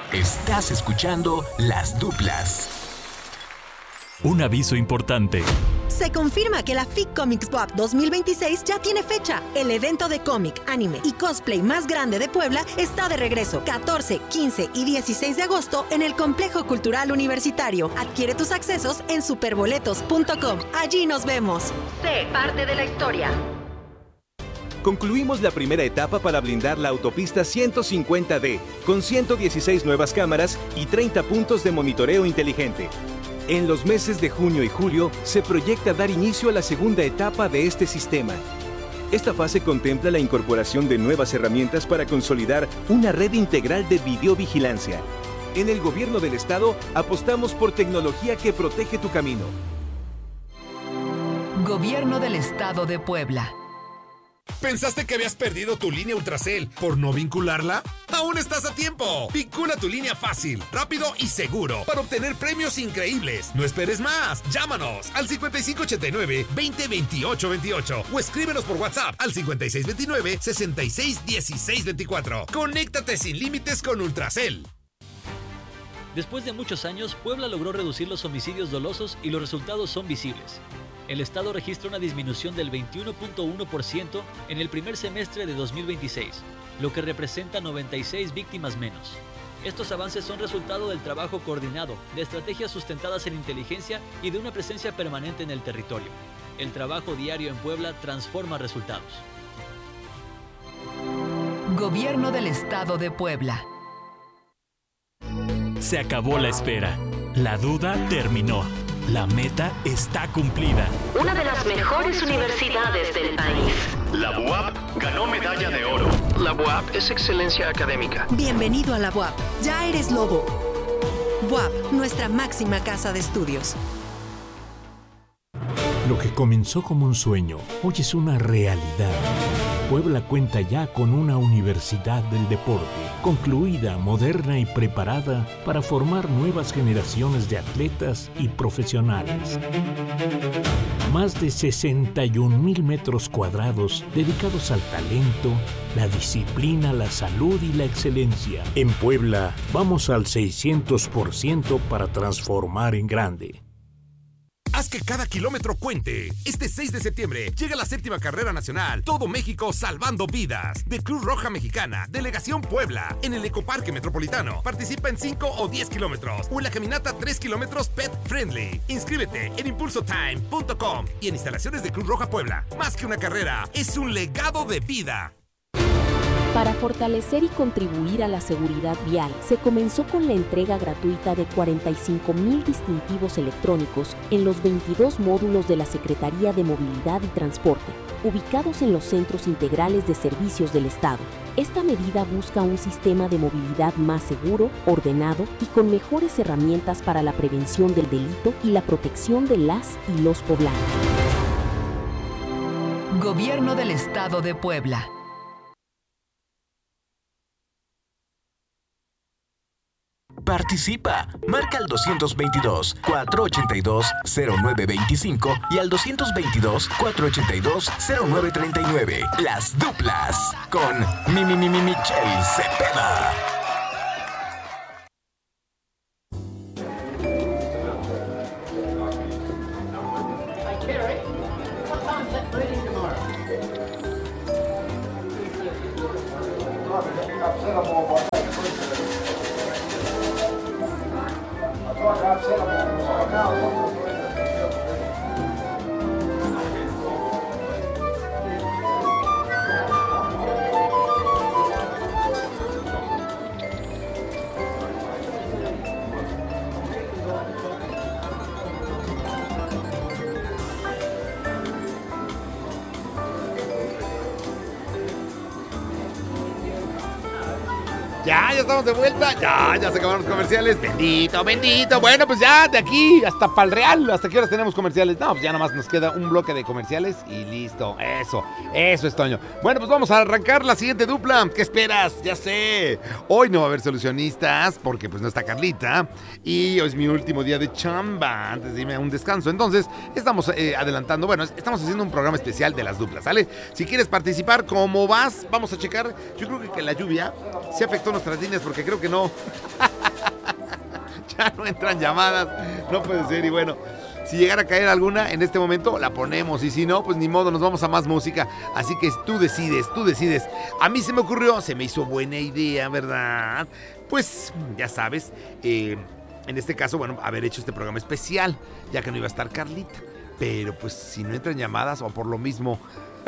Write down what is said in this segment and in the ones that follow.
Estás escuchando Las Duplas. Un aviso importante. Se confirma que la FIC Comics BUAP 2026 ya tiene fecha. El evento de cómic, anime y cosplay más grande de Puebla está de regreso 14, 15 y 16 de agosto en el Complejo Cultural Universitario. Adquiere tus accesos en superboletos.com. Allí nos vemos. Sé parte de la historia. Concluimos la primera etapa para blindar la autopista 150D, con 116 nuevas cámaras y 30 puntos de monitoreo inteligente. En los meses de junio y julio se proyecta dar inicio a la segunda etapa de este sistema. Esta fase contempla la incorporación de nuevas herramientas para consolidar una red integral de videovigilancia. En el Gobierno del Estado apostamos por tecnología que protege tu camino. Gobierno del Estado de Puebla. ¿Pensaste que habías perdido tu línea Ultracel por no vincularla? ¡Aún estás a tiempo! Vincula tu línea fácil, rápido y seguro para obtener premios increíbles. No esperes más. Llámanos al 5589-202828 o escríbenos por WhatsApp al 5629-661624. Conéctate sin límites con Ultracel. Después de muchos años, Puebla logró reducir los homicidios dolosos y los resultados son visibles. El Estado registra una disminución del 21.1% en el primer semestre de 2026, lo que representa 96 víctimas menos. Estos avances son resultado del trabajo coordinado, de estrategias sustentadas en inteligencia y de una presencia permanente en el territorio. El trabajo diario en Puebla transforma resultados. Gobierno del Estado de Puebla. Se acabó la espera. La duda terminó. La meta está cumplida. Una de las mejores universidades del país. La BUAP ganó medalla de oro. La BUAP es excelencia académica. Bienvenido a la BUAP. Ya eres lobo. BUAP, nuestra máxima casa de estudios. Lo que comenzó como un sueño, hoy es una realidad. Puebla cuenta ya con una universidad del deporte, concluida, moderna y preparada para formar nuevas generaciones de atletas y profesionales. Más de 61,000 metros cuadrados dedicados al talento, la disciplina, la salud y la excelencia. En Puebla, vamos al 600% para transformar en grande. Haz que cada kilómetro cuente. Este 6 de septiembre llega la 7ª carrera nacional Todo México Salvando Vidas de Cruz Roja Mexicana, Delegación Puebla, en el Ecoparque Metropolitano. Participa en 5 o 10 kilómetros o en la caminata 3 kilómetros Pet Friendly. Inscríbete en impulsotime.com y en instalaciones de Cruz Roja Puebla. Más que una carrera, es un legado de vida. Para fortalecer y contribuir a la seguridad vial, se comenzó con la entrega gratuita de 45,000 distintivos electrónicos en los 22 módulos de la Secretaría de Movilidad y Transporte, ubicados en los centros integrales de servicios del Estado. Esta medida busca un sistema de movilidad más seguro, ordenado y con mejores herramientas para la prevención del delito y la protección de las y los poblanos. Gobierno del Estado de Puebla. Participa. Marca al 222-482-0925 y al 222-482-0939. Las Duplas con Michelle Cepeda. Ya estamos de vuelta. Ya se acabaron los comerciales. Bendito. Bueno, pues ya de aquí hasta Pal Real. ¿Hasta qué horas tenemos comerciales? No, pues ya nada más nos queda un bloque de comerciales y listo. Eso es, Toño. Bueno, pues vamos a arrancar la siguiente dupla. ¿Qué esperas? Ya sé. Hoy no va a haber solucionistas porque pues no está Carlita. Y hoy es mi último día de chamba antes de irme a un descanso. Entonces, estamos adelantando. Bueno, estamos haciendo un programa especial de las duplas, ¿sale? Si quieres participar, ¿cómo vas? Vamos a checar. Yo creo que la lluvia se afectó nuestras líneas porque creo que no. Ya no entran llamadas. No puede ser. Y bueno, si llegara a caer alguna en este momento, la ponemos. Y si no, pues ni modo, nos vamos a más música. Así que tú decides. A mí se me ocurrió, se me hizo buena idea, ¿verdad? Pues, ya sabes, en este caso, bueno, haber hecho este programa especial, ya que no iba a estar Carlita. Pero pues si no entran llamadas o por lo mismo,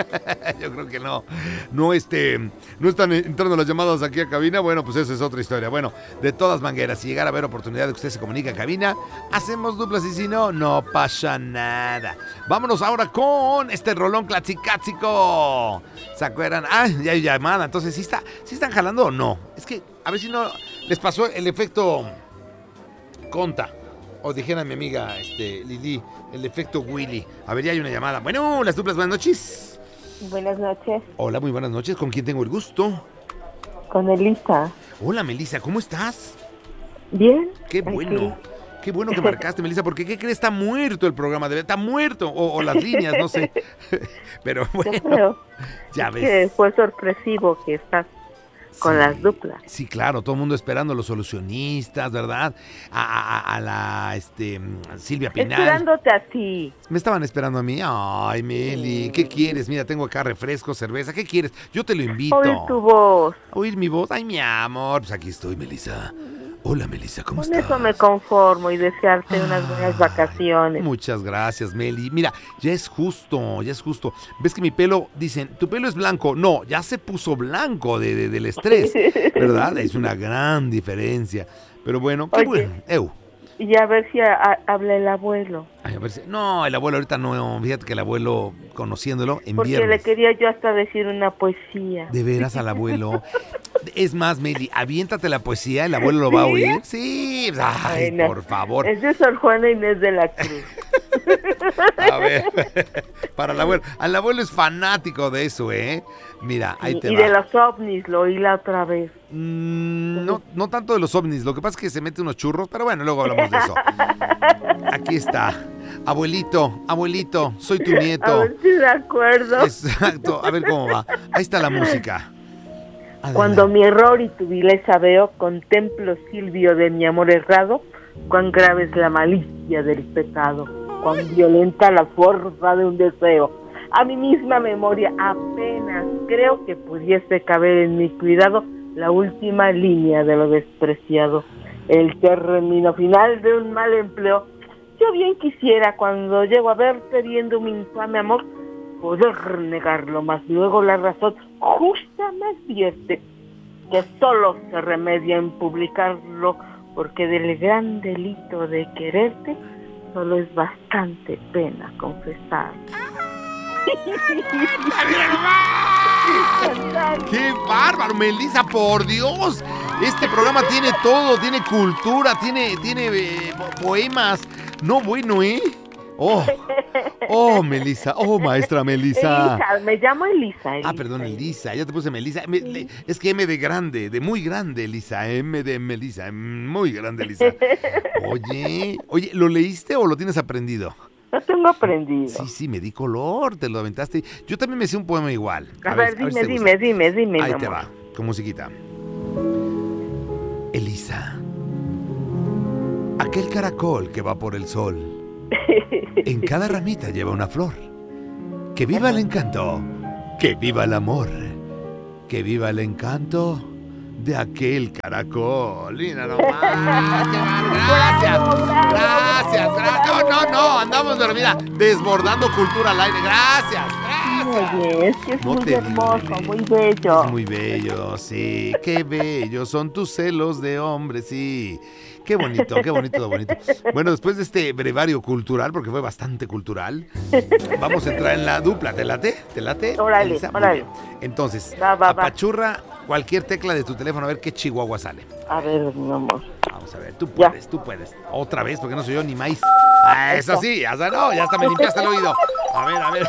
yo creo que no están entrando las llamadas aquí a cabina, bueno, pues eso es otra historia. Bueno, de todas maneras, si llegara a haber oportunidad de que usted se comunique a cabina, hacemos duplas y si no, no pasa nada. Vámonos ahora con este rolón claxicáxico. ¿Se acuerdan? Ah, ya hay llamada, entonces ¿sí están jalando o no? Es que a ver si no les pasó el efecto Conta. O dijera mi amiga Lili, el efecto Willy. A ver, ya hay una llamada. Bueno, las duplas, buenas noches. Buenas noches. Hola, muy buenas noches. ¿Con quién tengo el gusto? Con Elisa. Hola, Melissa, ¿cómo estás? Bien. Qué bueno. Qué bueno que marcaste, Melissa, porque ¿qué crees? Está muerto el programa, está muerto. O las líneas, no sé. Pero bueno, yo creo ya ves. Que fue sorpresivo que estás con las duplas. Sí, claro, todo el mundo esperando a los solucionistas, ¿verdad? A la Silvia Pinal. Esperándote a ti. Me estaban esperando a mí. Ay, Meli, ¿qué quieres? Mira, tengo acá refresco, cerveza. ¿Qué quieres? Yo te lo invito. Oír tu voz. ¿Oír mi voz? Ay, mi amor. Pues aquí estoy, Melissa. Hola, Melissa, ¿cómo estás? Con eso me conformo y desearte unas buenas vacaciones. Muchas gracias, Meli. Mira, ya es justo. ¿Ves que mi pelo, dicen, tu pelo es blanco? No, ya se puso blanco del estrés, ¿verdad? Es una gran diferencia. Pero bueno, qué bueno. Y a ver si habla el abuelo. Ay, a ver si... No, el abuelo ahorita no. Fíjate que el abuelo, conociéndolo, en porque viernes. Le quería yo hasta decir una poesía. ¿De veras al abuelo? Es más, Meli, aviéntate la poesía, el abuelo lo va a oír. Sí, ay, no. Por favor. Es de Sor Juana Inés de la Cruz. A ver, para el abuelo. Al abuelo es fanático de eso, ¿eh? Mira, ahí te va. Y de los ovnis, lo oí la otra vez. No tanto de los ovnis, lo que pasa es que se mete unos churros, pero bueno, luego hablamos de eso. Aquí está. Abuelito, soy tu nieto. A ver si de acuerdo. Exacto, a ver cómo va. Ahí está la música. Adelante. Cuando mi error y tu vileza veo, contemplo, Silvio, de mi amor errado, cuán grave es la malicia del pecado, cuán violenta la fuerza de un deseo. A mi misma memoria apenas creo que pudiese caber en mi cuidado la última línea de lo despreciado, el término final de un mal empleo. Yo bien quisiera, cuando llego a verte viendo mi infame amor, poder negarlo, mas luego la razón justa me advierte que solo se remedia en publicarlo, porque del gran delito de quererte solo es bastante pena confesar. ¡Qué bárbaro, Melissa! ¡Por Dios! Este programa tiene todo, tiene cultura, tiene poemas. No, bueno, ¿eh? Oh, Melissa. Oh, maestra Melissa. Elisa, me llamo Elisa. Ah, perdón, Elisa. Ya te puse Melissa. Es que M de grande, de muy grande, Elisa. M de Melissa, muy grande, Elisa. Oye, ¿lo leíste o lo tienes aprendido? Lo tengo aprendido. Sí, me di color, te lo aventaste. Yo también me sé un poema igual. A ver, dime. Ahí te va, con musiquita. Elisa, aquel caracol que va por el sol, en cada ramita lleva una flor. Que viva el encanto, que viva el amor, que viva el encanto de aquel caracol. Mira nomás, gracias. No, andamos dormida, desbordando cultura al aire. Gracias. Oye, es que es muy hermoso, muy bello. Es muy bello, sí. Qué bello son tus celos de hombre, sí. Qué bonito. Bueno, después de este brevario cultural, porque fue bastante cultural, vamos a entrar en la dupla. ¿Te late? Órale, Elisa? órale. Entonces, va. apachurra cualquier tecla de tu teléfono a ver qué chihuahua sale. A ver, mi amor. Vamos a ver, tú puedes. Otra vez, porque no soy yo ni maíz. Ah, eso sí, ya hasta me limpiaste el oído. A ver. A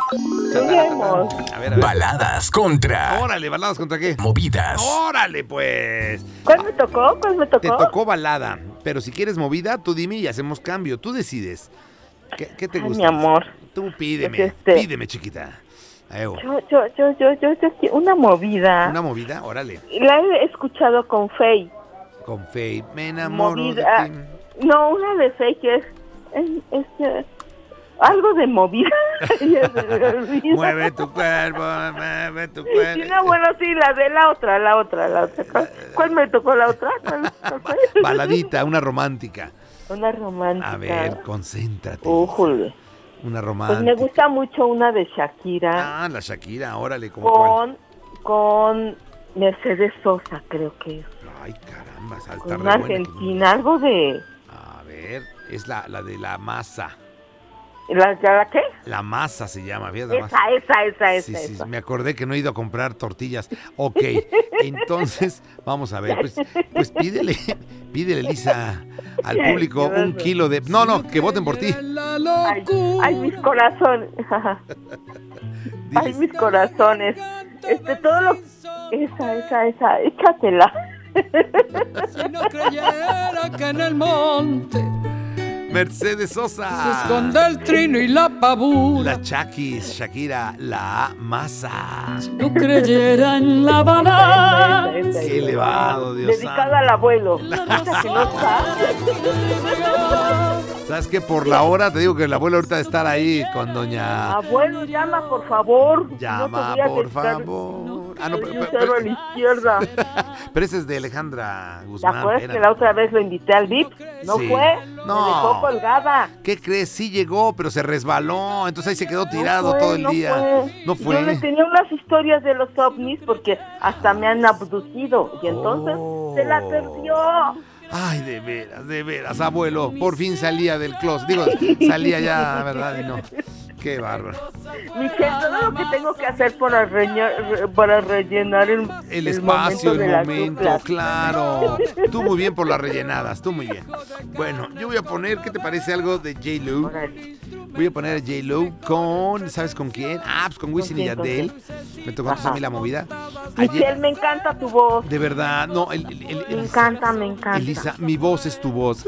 ver. Baladas contra. Órale, ¿baladas contra qué? Movidas. Órale, pues. ¿Cuál me tocó? Te tocó balada, pero si quieres movida, tú dime y hacemos cambio. Tú decides. ¿Qué te gusta? Mi amor. Tú pídeme, chiquita. Yo, una movida. ¿Una movida? Órale. La he escuchado con Faye. Con Faye, me enamoro movida. de ti. No, una de Faye que es algo de movida. Mueve tu cuerpo, mueve tu cuerpo. Sí, no, bueno, sí, la de la otra. ¿Cuál me tocó la otra? ¿Cuál fue? Baladita, una romántica. Una romántica. A ver, concéntrate. Ujule. Una romántica. Pues me gusta mucho una de Shakira. La Shakira, órale. ¿Cómo con Mercedes Sosa, creo que es. Ay, caramba, salta con una argentina, algo de... A ver, es la de la masa. ¿La qué? La masa se llama, fíjate. Esa. Sí, me acordé que no he ido a comprar tortillas. Ok, entonces, vamos a ver, pues pídele, Lisa, al público un kilo de... No, que voten por ti. Ay, mis corazones. Ay, mis corazones. Todo lo... Esa, échatela. Si no creyera que en el monte Mercedes Sosa se esconde el trino y la pavura. La Chakis, Shakira, la masa. Si no creyera en la banana. Qué elevado, Dios dedicada santo. al abuelo. Que no ¿Sabes qué? Por la hora te digo que el abuelo ahorita de estar ahí con doña... Abuelo, llama, por favor. Llama, por favor. Pero a la izquierda. Pero ese es de Alejandra Guzmán. ¿Te acuerdas que la otra vez lo invité al VIP? ¿No fue? No. Me dejó colgada. ¿Qué crees? Sí llegó, pero se resbaló. Entonces ahí se quedó tirado todo el día. No fue. Yo le tenía unas historias de los ovnis porque hasta me han abducido. Y entonces se la perdió. Ay, de veras, abuelo. Por fin salía del closet. Digo, salía ya, ¿verdad? Y no. Qué bárbaro. Michelle, todo lo que tengo que hacer para rellenar el espacio, el momento, duplas. claro. Tú muy bien por las rellenadas, tú muy bien. Bueno, yo voy a poner, ¿qué te parece algo de J-Lo? Voy a poner a J-Lo con, ¿sabes con quién? Pues con Wisin y Yandel. Me tocó a mí la movida. Michelle, me encanta tu voz. De verdad, no. Me encanta. Elisa, mi voz es tu voz.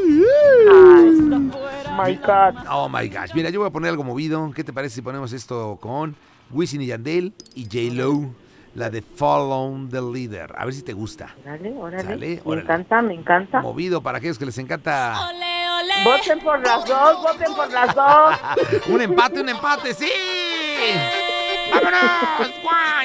My God. Oh my gosh. Mira, yo voy a poner algo movido. ¿Qué te parece si ponemos esto con Wisin y Yandel y J-Lo? La de Follow the Leader. A ver si te gusta. Órale. Me encanta. Movido para aquellos que les encanta. Voten por las dos. Un empate, sí. ¡Vámonos!